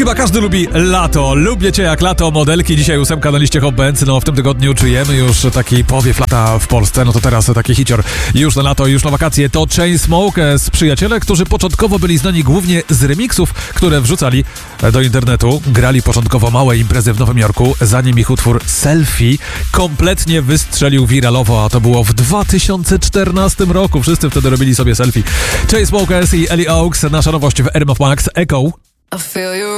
Chyba każdy lubi lato. Lubię cię jak lato, modelki. Dzisiaj 8 na liście Hot Bands. No w tym tygodniu czujemy już taki powiew lata w Polsce. No to teraz taki hicior już na lato, już na wakacje. To Chainsmokers, przyjaciele, którzy początkowo byli znani głównie z remixów, które wrzucali do internetu. Grali początkowo małe imprezy w Nowym Jorku, zanim ich utwór Selfie kompletnie wystrzelił wiralowo, a to było w 2014 roku. Wszyscy wtedy robili sobie selfie. Chainsmokers i Ellie Oaks, nasza nowość w RMF Max, Echo.